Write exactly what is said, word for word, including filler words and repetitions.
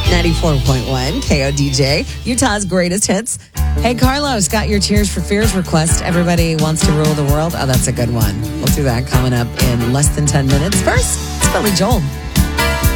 ninety-four point one K O D J, Utah's greatest hits. Hey, Carlos, got your Tears for Fears request. Everybody wants to rule the world. Oh, that's a good one. We'll do that coming up in less than ten minutes. First, it's Billy Joel.